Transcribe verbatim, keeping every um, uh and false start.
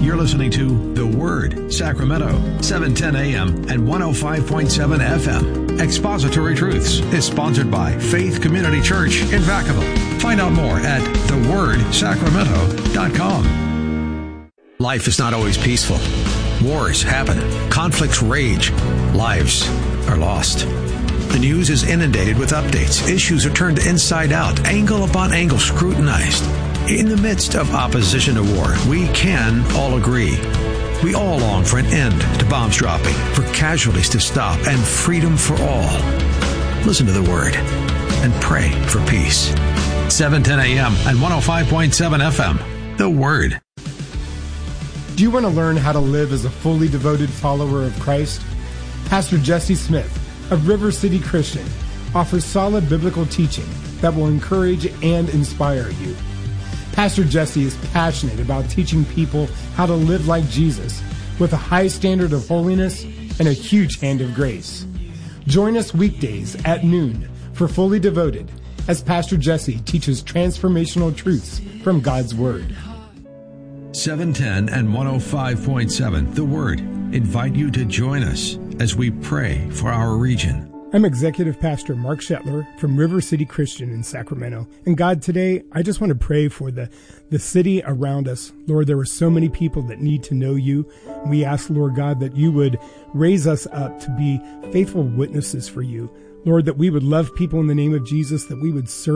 You're listening to The Word, Sacramento, seven ten a.m. and one oh five point seven F M. Expository Truths is sponsored by Faith Community Church in Vacaville. Find out more at the word sacramento dot com. Life is not always peaceful. Wars happen. Conflicts rage. Lives are lost. The news is inundated with updates. Issues are turned inside out, angle upon angle scrutinized. In the midst of opposition to war, we can all agree. We all long for an end to bombs dropping, for casualties to stop, and freedom for all. Listen to the Word and pray for peace. seven ten a.m. and one oh five point seven F M. The Word. Do you want to learn how to live as a fully devoted follower of Christ? Pastor Jesse Smith of River City Christian offers solid biblical teaching that will encourage and inspire you. Pastor Jesse is passionate about teaching people how to live like Jesus with a high standard of holiness and a huge hand of grace. Join us weekdays at noon for Fully Devoted as Pastor Jesse teaches transformational truths from God's Word. seven ten and one oh five point seven, The Word, invite you to join us as we pray for our region. I'm Executive Pastor Mark Shetler from River City Christian in Sacramento. And God, today, I just want to pray for the, the city around us. Lord, there are so many people that need to know you. We ask, Lord God, that you would raise us up to be faithful witnesses for you. Lord, that we would love people in the name of Jesus, that we would serve